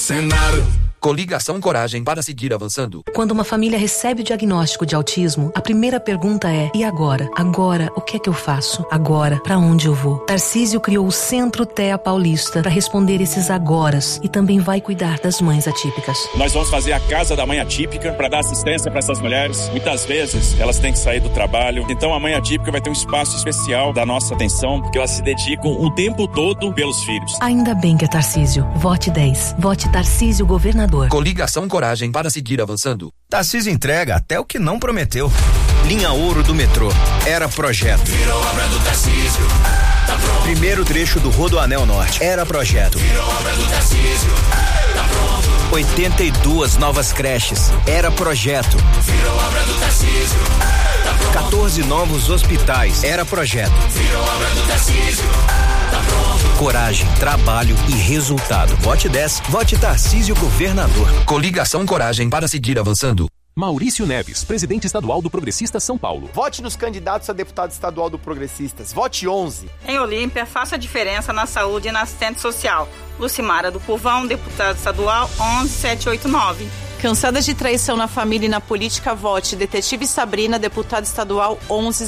Senado. Coligação Coragem para seguir avançando. Quando uma família recebe o diagnóstico de autismo, a primeira pergunta é: e agora? Agora, o que é que eu faço? Agora, pra onde eu vou? Tarcísio criou o Centro TEA Paulista para responder esses agoras e também vai cuidar das mães atípicas. Nós vamos fazer a Casa da Mãe Atípica para dar assistência para essas mulheres. Muitas vezes elas têm que sair do trabalho. Então a Mãe Atípica vai ter um espaço especial da nossa atenção, porque elas se dedicam o tempo todo pelos filhos. Ainda bem que é Tarcísio. Vote 10. Vote Tarcísio Governador. Coligação Coragem para seguir avançando. Tarcísio entrega até o que não prometeu. Linha Ouro do metrô. Era projeto. Virou obra do Tarcísio. Tá pronto. Primeiro trecho do Rodoanel Norte. Era projeto. Virou obra do Tarcísio. Tá pronto. 82 novas creches. Era projeto. Virou obra do Tarcísio. Tá pronto. 14 novos hospitais. Era projeto. Virou obra do Tarcísio. Tá pronto. Coragem, trabalho e resultado. Vote 10. Vote Tarcísio Governador. Coligação Coragem para seguir avançando. Maurício Neves, presidente estadual do Progressistas São Paulo. Vote nos candidatos a deputado estadual do Progressistas. Vote 11. Em Olímpia, faça a diferença na saúde e na assistente social. Lucimara do Povão, deputado estadual 11789. Cansadas de traição na família e na política, vote Detetive Sabrina, deputado estadual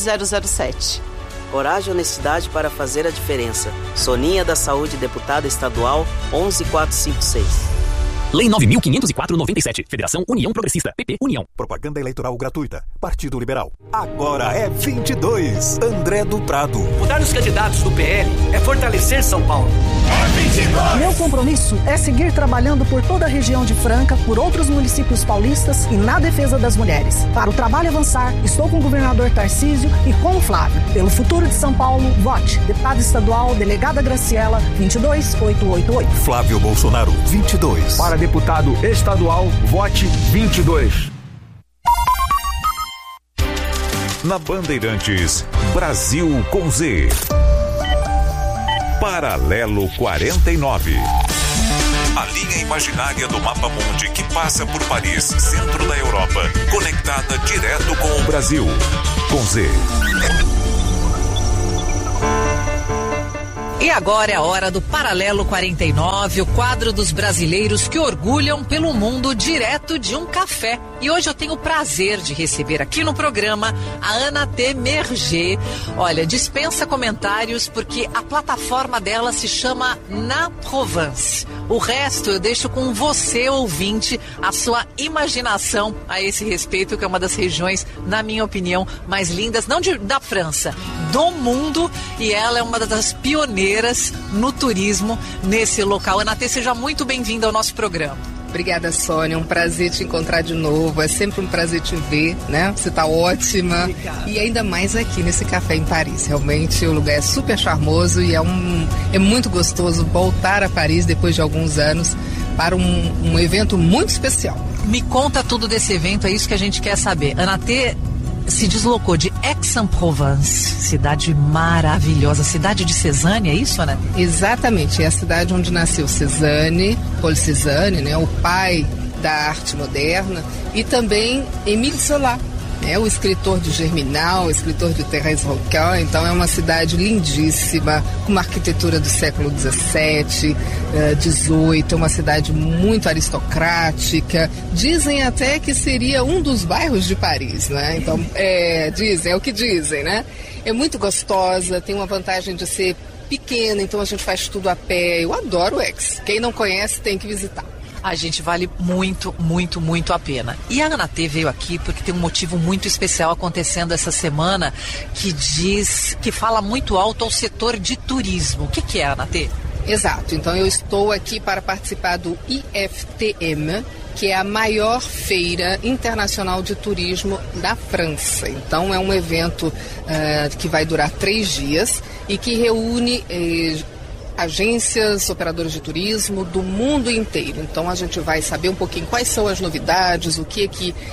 11007. Coragem e honestidade para fazer a diferença. Soninha da Saúde, deputada estadual 11456. Lei 9.504/97. Federação União Progressista. PP União. Propaganda eleitoral gratuita. Partido Liberal. Agora é 22. André do Prado. Mudar os candidatos do PL é fortalecer São Paulo. É 22. Meu compromisso é seguir trabalhando por toda a região de Franca, por outros municípios paulistas e na defesa das mulheres. Para o trabalho avançar, estou com o governador Tarcísio e com o Flávio. Pelo futuro de São Paulo, vote deputada estadual, delegada Graciela, 22888. Flávio Bolsonaro, 22. Para deputado estadual, vote 22. Na Bandeirantes, Brasil com Z. Paralelo 49. A linha imaginária do mapa mundi que passa por Paris, centro da Europa, conectada direto com o Brasil. Com Z. E agora é a hora do Paralelo 49, o quadro dos brasileiros que orgulham pelo mundo direto de um café. E hoje eu tenho o prazer de receber aqui no programa a Ana T. Merger. Olha, dispensa comentários porque a plataforma dela se chama Na Provence. O resto eu deixo com você, ouvinte, a sua imaginação a esse respeito, que é uma das regiões, na minha opinião, mais lindas, não da França, do mundo, e ela é uma das pioneiras no turismo nesse local. Ana T., seja muito bem-vinda ao nosso programa. Obrigada, Sônia, é um prazer te encontrar de novo, é sempre um prazer te ver, né? Você tá ótima. Obrigada. E ainda mais aqui nesse café em Paris, realmente o lugar é super charmoso e é muito gostoso voltar a Paris depois de alguns anos para um evento muito especial. Me conta tudo desse evento, é isso que a gente quer saber. Ana T. se deslocou de Aix-en-Provence, cidade maravilhosa, cidade de Cézanne, é isso, Ana? Exatamente, é a cidade onde nasceu Cézanne, Paul Cézanne, né, o pai da arte moderna, e também Émile Zola, o escritor de Germinal, o escritor de Thérèse Roquin. Então é uma cidade lindíssima, com uma arquitetura do século XVII, XVIII, é uma cidade muito aristocrática. Dizem até que seria um dos bairros de Paris, né? Então, dizem, é o que dizem, né? É muito gostosa, tem uma vantagem de ser pequena, então a gente faz tudo a pé. Eu adoro Aix. Quem não conhece tem que visitar. A gente vale muito, muito, muito a pena. E a Ana T. veio aqui porque tem um motivo muito especial acontecendo essa semana que fala muito alto ao setor de turismo. O que é, Ana T.? Exato. Então eu estou aqui para participar do IFTM, que é a maior feira internacional de turismo da França. Então é um evento que vai durar 3 dias e que reúne agências, operadores de turismo do mundo inteiro. Então a gente vai saber um pouquinho quais são as novidades, o que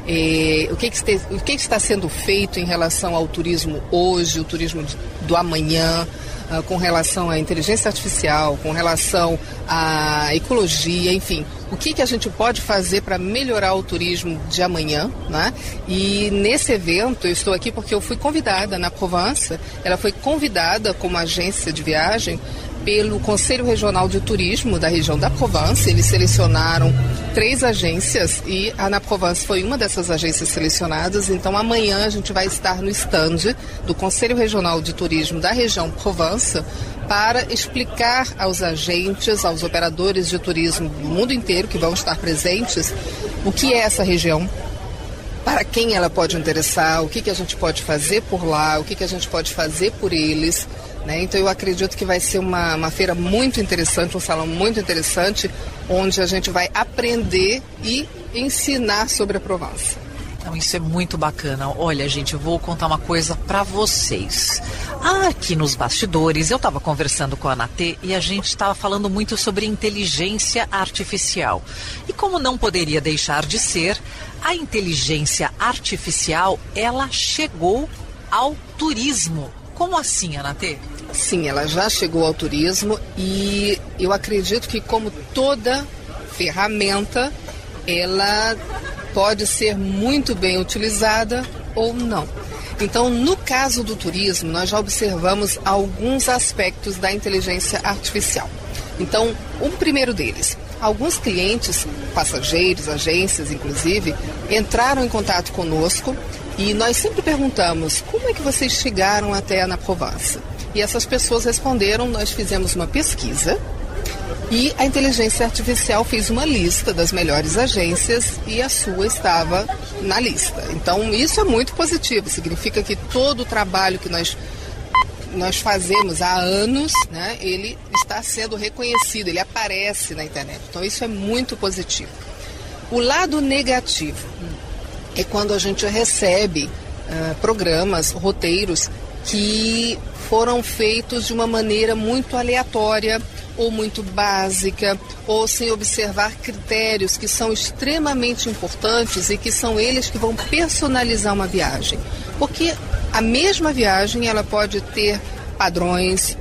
está sendo feito em relação ao turismo hoje, o turismo do amanhã, com relação à inteligência artificial, com relação à ecologia, enfim. O que a gente pode fazer para melhorar o turismo de amanhã, né? E nesse evento eu estou aqui porque eu fui convidada na Provence, ela foi convidada como agência de viagem pelo Conselho Regional de Turismo da região da Provence. Eles selecionaram 3 agências e a Na Provence foi uma dessas agências selecionadas. Então amanhã a gente vai estar no stand do Conselho Regional de Turismo da região Provence para explicar aos agentes, aos operadores de turismo do mundo inteiro que vão estar presentes, o que é essa região, para quem ela pode interessar, o que a gente pode fazer por lá, o que a gente pode fazer por eles, né? Então eu acredito que vai ser uma feira muito interessante, um salão muito interessante, onde a gente vai aprender e ensinar sobre a Provence. Então, isso é muito bacana. Olha, gente, eu vou contar uma coisa para vocês. Aqui nos bastidores, eu estava conversando com a Anatê e a gente estava falando muito sobre inteligência artificial. E como não poderia deixar de ser, a inteligência artificial, ela chegou ao turismo. Como assim, Anatê? Sim, ela já chegou ao turismo e eu acredito que, como toda ferramenta, ela pode ser muito bem utilizada ou não. Então, no caso do turismo, nós já observamos alguns aspectos da inteligência artificial. Então, o primeiro deles, alguns clientes, passageiros, agências inclusive, entraram em contato conosco e nós sempre perguntamos: como é que vocês chegaram até a Na Provence? E essas pessoas responderam: nós fizemos uma pesquisa e a inteligência artificial fez uma lista das melhores agências e a sua estava na lista. Então isso é muito positivo, significa que todo o trabalho que nós fazemos há anos, né, ele está sendo reconhecido, ele aparece na internet. Então isso é muito positivo. O lado negativo é quando a gente recebe programas, roteiros que foram feitos de uma maneira muito aleatória ou muito básica, ou sem observar critérios que são extremamente importantes e que são eles que vão personalizar uma viagem. Porque a mesma viagem ela pode ter padrões,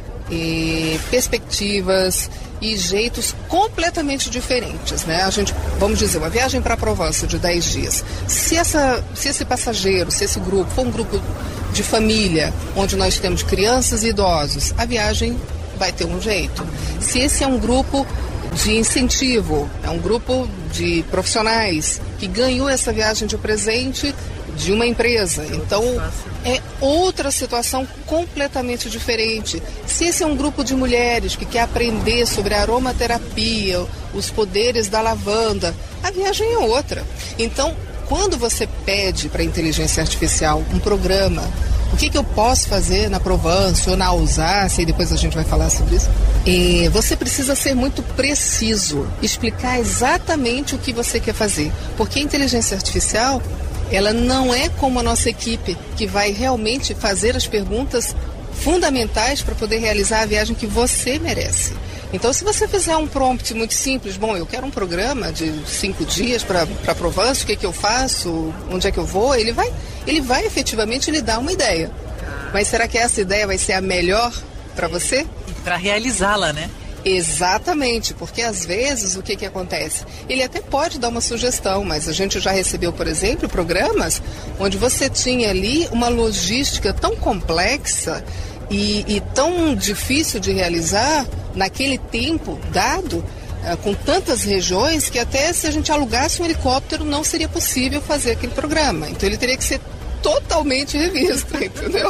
perspectivas e jeitos completamente diferentes, né? A gente, vamos dizer, uma viagem para a Provence de 10 dias. Se esse passageiro, se esse grupo for um grupo de família, onde nós temos crianças e idosos, a viagem vai ter um jeito. Se esse é um grupo de incentivo, é um grupo de profissionais que ganhou essa viagem de presente de uma empresa, então é outra situação completamente diferente. Se esse é um grupo de mulheres que quer aprender sobre a aromaterapia, os poderes da lavanda, a viagem é outra. Então, quando você pede para a inteligência artificial um programa, o que eu posso fazer na Provence ou na Alsácia, e depois a gente vai falar sobre isso, você precisa ser muito preciso, explicar exatamente o que você quer fazer, porque a inteligência artificial, ela não é como a nossa equipe, que vai realmente fazer as perguntas fundamentais para poder realizar a viagem que você merece. Então, se você fizer um prompt muito simples, bom, eu quero um programa de 5 dias para Provence, o que eu faço, onde é que eu vou, ele vai efetivamente lhe dar uma ideia. Mas será que essa ideia vai ser a melhor para você? Para realizá-la, né? Exatamente, porque às vezes o que acontece? Ele até pode dar uma sugestão, mas a gente já recebeu, por exemplo, programas onde você tinha ali uma logística tão complexa e tão difícil de realizar naquele tempo dado, com tantas regiões, que até se a gente alugasse um helicóptero não seria possível fazer aquele programa. Então ele teria que ser totalmente revisto, entendeu?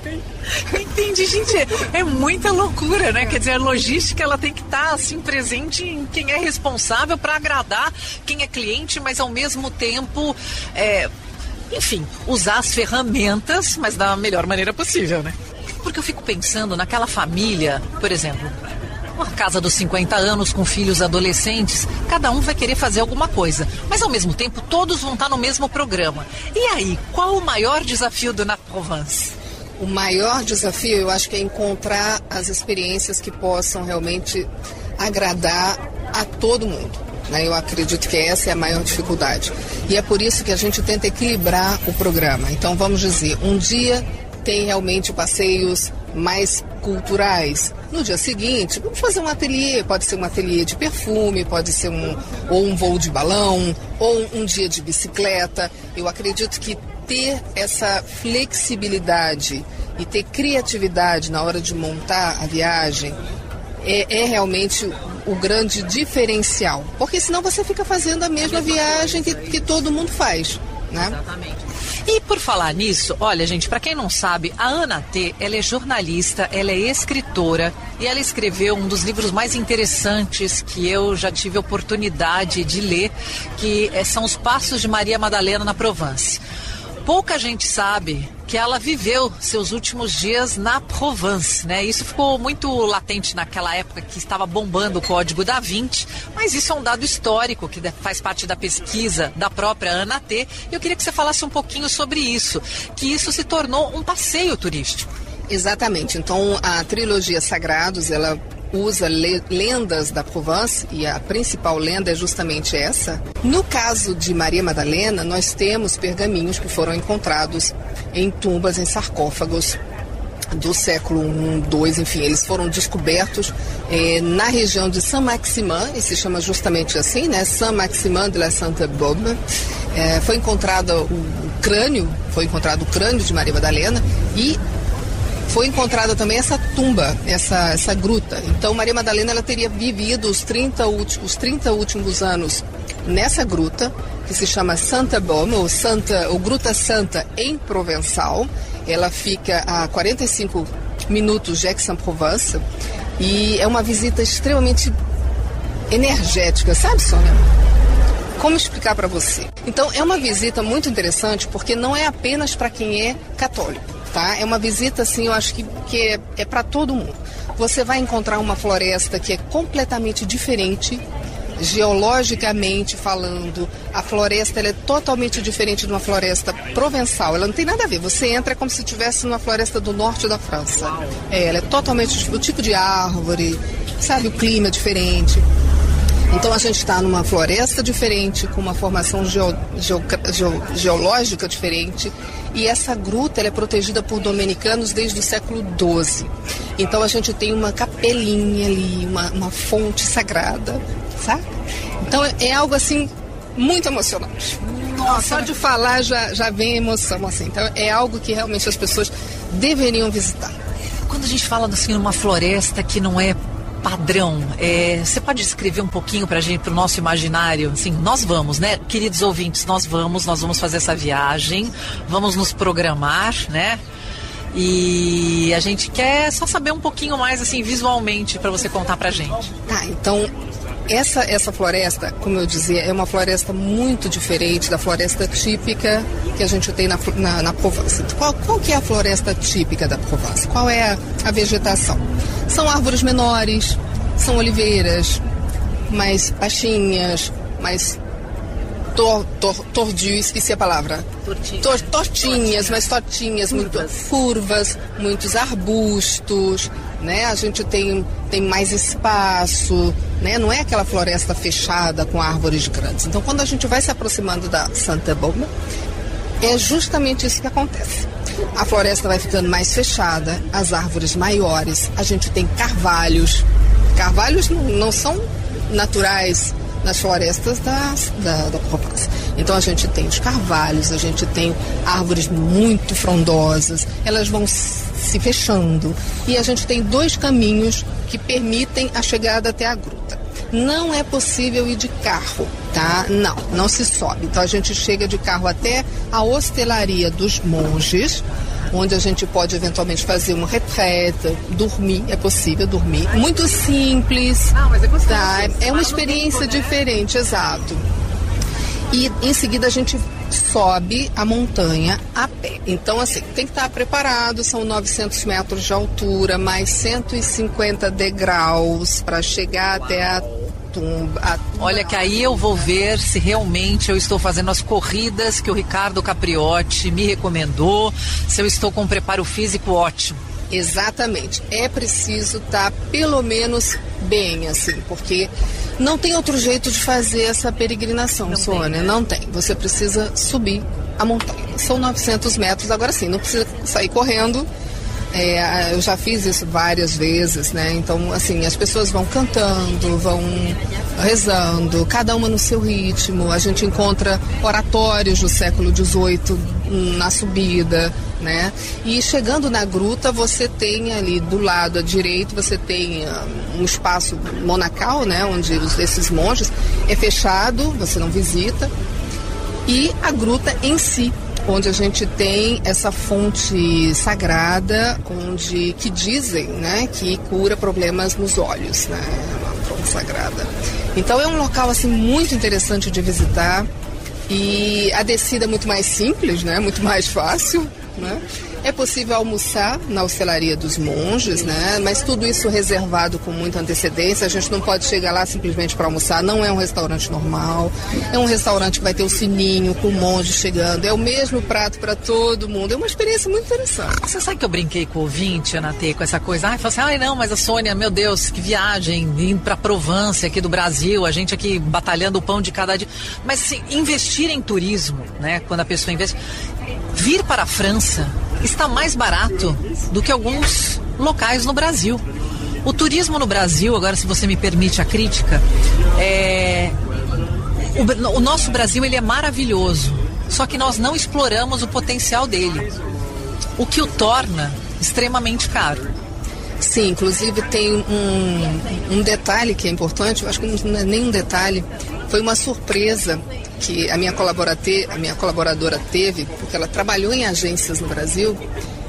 Entendi, gente, é muita loucura, né? Quer dizer, a logística ela tem que estar assim presente em quem é responsável para agradar quem é cliente, mas ao mesmo tempo, enfim, usar as ferramentas, mas da melhor maneira possível, né? Porque eu fico pensando naquela família, por exemplo, uma casa dos 50 anos com filhos adolescentes, cada um vai querer fazer alguma coisa, mas ao mesmo tempo todos vão estar no mesmo programa. E aí, qual o maior desafio do Na Provence? O maior desafio, eu acho que é encontrar as experiências que possam realmente agradar a todo mundo, né? Eu acredito que essa é a maior dificuldade. E é por isso que a gente tenta equilibrar o programa. Então, vamos dizer, um dia tem realmente passeios mais culturais. No dia seguinte, vamos fazer um ateliê, pode ser um ateliê de perfume, pode ser um voo de balão, ou um dia de bicicleta. Eu acredito que ter essa flexibilidade e ter criatividade na hora de montar a viagem é realmente o grande diferencial. Porque senão você fica fazendo a mesma viagem que todo mundo faz, né? Exatamente. E por falar nisso, olha, gente, para quem não sabe, a Ana T, ela é jornalista, ela é escritora e ela escreveu um dos livros mais interessantes que eu já tive a oportunidade de ler, que são Os Passos de Maria Madalena na Provence. Pouca gente sabe que ela viveu seus últimos dias na Provence, né? Isso ficou muito latente naquela época que estava bombando o Código da Vinci, mas isso é um dado histórico que faz parte da pesquisa da própria Ana T. Eu queria que você falasse um pouquinho sobre isso, que isso se tornou um passeio turístico. Exatamente. Então, a trilogia Sagrados, ela usa lendas da Provence e a principal lenda é justamente essa. No caso de Maria Madalena, nós temos pergaminhos que foram encontrados em tumbas, em sarcófagos do século I, II, enfim, eles foram descobertos na região de Saint-Maximin, e se chama justamente assim, né? Saint-Maximin de la Sainte-Baume. Foi encontrado o crânio de Maria Madalena e foi encontrada também essa tumba, essa gruta. Então, Maria Madalena ela teria vivido os 30 últimos anos nessa gruta, que se chama Sainte-Baume, ou Gruta Santa em Provençal. Ela fica a 45 minutos de Aix-en-Provence e é uma visita extremamente energética, sabe, Sônia? Como explicar para você? Então, é uma visita muito interessante porque não é apenas para quem é católico. Tá? É uma visita, assim, eu acho que é para todo mundo. Você vai encontrar uma floresta que é completamente diferente, geologicamente falando. A floresta ela é totalmente diferente de uma floresta provençal. Ela não tem nada a ver. Você entra como se estivesse numa floresta do norte da França. Ela é totalmente o tipo de árvore, sabe? O clima é diferente. Então a gente está numa floresta diferente, com uma formação geológica diferente, e essa gruta ela é protegida por dominicanos desde o século XII. Então a gente tem uma capelinha ali, uma fonte sagrada, sabe? Então é algo assim muito emocionante. Nossa, só de falar já vem emoção, assim. Então é algo que realmente as pessoas deveriam visitar. Quando a gente fala assim numa floresta que não é padrão, você pode descrever um pouquinho pra gente, pro nosso imaginário? Assim, nós vamos, né? Queridos ouvintes, nós vamos fazer essa viagem, vamos nos programar, né? E a gente quer só saber um pouquinho mais, assim, visualmente, pra você contar pra gente. Tá, então, essa floresta, como eu dizia, é uma floresta muito diferente da floresta típica que a gente tem na Provence. Qual que é a floresta típica da Provence? Qual é a vegetação? São árvores menores, são oliveiras, mais baixinhas, mais tordios, esqueci a palavra. Tortinhas, mais tortinhas, muito curvas, muitos arbustos, né? A gente tem mais espaço, né? Não é aquela floresta fechada com árvores grandes. Então, quando a gente vai se aproximando da Sainte-Baume, é justamente isso que acontece. A floresta vai ficando mais fechada, as árvores maiores, a gente tem carvalhos. Carvalhos não são naturais nas florestas da Provence. Então a gente tem os carvalhos, a gente tem árvores muito frondosas, elas vão se fechando e a gente tem 2 caminhos que permitem a chegada até a gruta. Não é possível ir de carro, tá? Não se sobe. Então a gente chega de carro até a hostelaria dos monges, onde a gente pode eventualmente fazer uma retreta, dormir, é possível dormir. Muito simples, mas é gostoso, tá? É uma experiência diferente, exato. E em seguida a gente sobe a montanha a pé. Então, assim, tem que estar preparado, são 900 metros de altura, mais 150 degraus para chegar até a tumba. Olha que aí eu vou ver se realmente eu estou fazendo as corridas que o Ricardo Capriotti me recomendou, se eu estou com um preparo físico ótimo. Exatamente. É preciso estar pelo menos bem, assim, porque não tem outro jeito de fazer essa peregrinação, Sônia. Não tem. Você precisa subir a montanha. São 900 metros. Agora sim, não precisa sair correndo. Eu já fiz isso várias vezes, né? Então, assim, as pessoas vão cantando, vão rezando, cada uma no seu ritmo. A gente encontra oratórios do século XVIII na subida, né? E chegando na gruta, você tem ali do lado à direita, você tem um espaço monacal, né? Onde esses monges é fechado, você não visita. E a gruta em si, onde a gente tem essa fonte sagrada, que dizem, né, que cura problemas nos olhos, né, uma fonte sagrada. Então é um local assim muito interessante de visitar e a descida é muito mais simples, né, muito mais fácil, né. É possível almoçar na hostelaria dos monges, né? Mas tudo isso reservado com muita antecedência. A gente não pode chegar lá simplesmente para almoçar. Não é um restaurante normal. É um restaurante que vai ter o sininho com o monge chegando. É o mesmo prato para todo mundo. É uma experiência muito interessante. Você sabe que eu brinquei com o ouvinte, Ana T, com essa coisa? Falei assim, não, mas a Sônia, meu Deus, que viagem, indo para Provence aqui do Brasil, a gente aqui batalhando o pão de cada dia. Mas assim, investir em turismo, né? Quando a pessoa investe... Vir para a França está mais barato do que alguns locais no Brasil. O turismo no Brasil, agora se você me permite a crítica, o nosso Brasil ele é maravilhoso, só que nós não exploramos o potencial dele, o que o torna extremamente caro. Sim, inclusive tem um detalhe que é importante, eu acho que não é nem um detalhe, foi uma surpresa que a minha colaboradora teve, porque ela trabalhou em agências no Brasil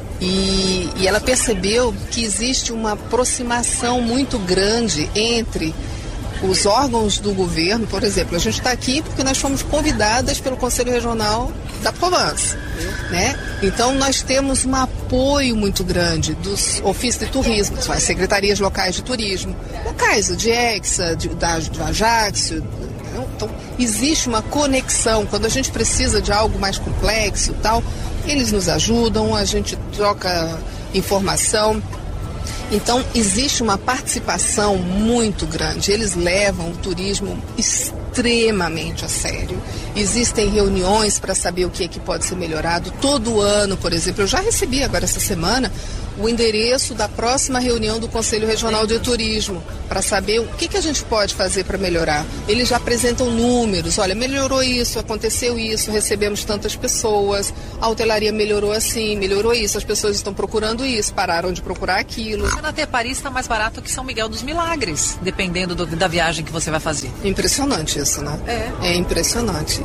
e ela percebeu que existe uma aproximação muito grande entre os órgãos do governo. Por exemplo, a gente está aqui porque nós fomos convidadas pelo Conselho Regional da Provence, né? Então nós temos um apoio muito grande dos ofícios de turismo, as secretarias locais de turismo, locais de Exa, do Ajaccio. Então, existe uma conexão. Quando a gente precisa de algo mais complexo e tal, eles nos ajudam, a gente troca informação. Então, existe uma participação muito grande. Eles levam o turismo extremamente a sério. Existem reuniões para saber o que é que pode ser melhorado. Todo ano, por exemplo, eu já recebi agora essa semana o endereço da próxima reunião do Conselho Regional de Turismo, para saber o que a gente pode fazer para melhorar. Eles já apresentam números, olha, melhorou isso, aconteceu isso, recebemos tantas pessoas, a hotelaria melhorou assim, melhorou isso, as pessoas estão procurando isso, pararam de procurar aquilo. Até Paris está mais barato que São Miguel dos Milagres, dependendo da viagem que você vai fazer. Impressionante isso, né? É impressionante.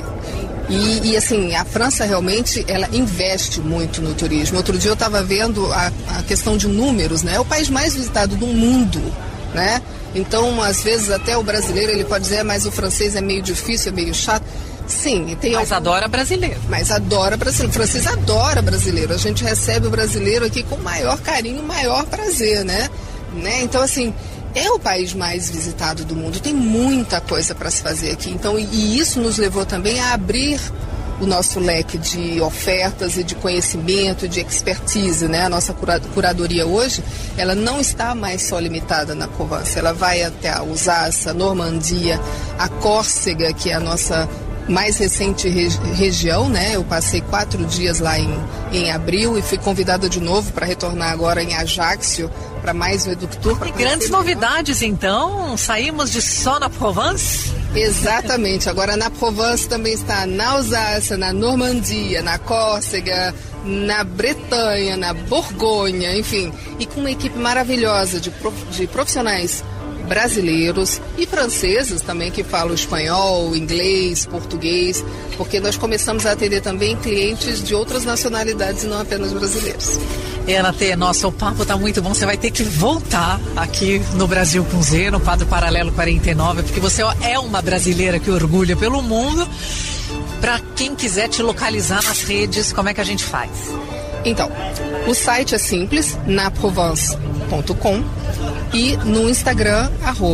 E assim, a França realmente, ela investe muito no turismo. Outro dia eu estava vendo a questão de números, né? É o país mais visitado do mundo, né? Então, às vezes, até o brasileiro, ele pode dizer, mas o francês é meio difícil, é meio chato. Sim, tem mas adora brasileiro. Mas adora brasileiro. O francês adora brasileiro. A gente recebe o brasileiro aqui com maior carinho, maior prazer, né? Então, assim... É o país mais visitado do mundo, tem muita coisa para se fazer aqui. Então, e isso nos levou também a abrir o nosso leque de ofertas e de conhecimento, de expertise, né? A nossa curadoria hoje, ela não está mais só limitada na Provence, ela vai até a Alsácia, a Normandia, a Córcega, que é a nossa mais recente região, né? Eu passei 4 dias lá em abril e fui convidada de novo para retornar agora em Ajaccio para mais um Eductour. E grandes novidades, então? Saímos de só na Provence? Exatamente. Agora na Provence também está na Alsácia, na Normandia, na Córcega, na Bretanha, na Borgonha, enfim. E com uma equipe maravilhosa de profissionais brasileiros e franceses também que falam espanhol, inglês, português, porque nós começamos a atender também clientes de outras nacionalidades e não apenas brasileiros. Ana T, nossa, o papo tá muito bom, você vai ter que voltar aqui no Brasil com Z, no Quadro Paralelo 49, porque você é uma brasileira que orgulha pelo mundo. Para quem quiser te localizar nas redes, como é que a gente faz? Então, o site é simples, naprovence.com, e no Instagram,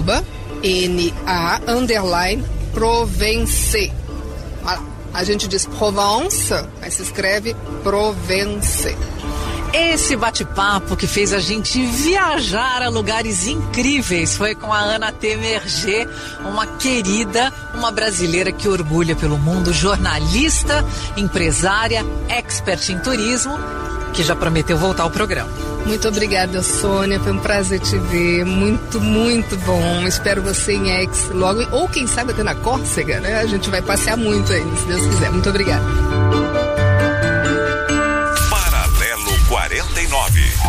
@NA_Provence. Olha lá, a gente diz Provence, mas se escreve Provence. Esse bate-papo que fez a gente viajar a lugares incríveis foi com a Ana T. Merger, uma querida, uma brasileira que orgulha pelo mundo, jornalista, empresária, expert em turismo que já prometeu voltar ao programa. Muito obrigada, Sônia. Foi um prazer te ver. Muito, muito bom. Espero você em Aix logo. Ou quem sabe até na Córcega, né? A gente vai passear muito aí, se Deus quiser. Muito obrigada. Paralelo 49.